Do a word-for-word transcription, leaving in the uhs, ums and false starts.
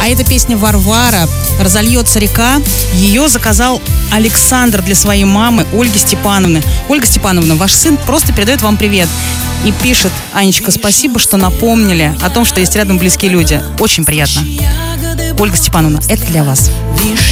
А эта песня «Варвара», «Разольется река», ее заказал Александр для своей мамы Ольги Степановны. Ольга Степановна, ваш сын просто передает вам привет. И пишет: Анечка, спасибо, что напомнили о том, что есть рядом близкие люди. Очень приятно. Ольга Степановна, это для вас.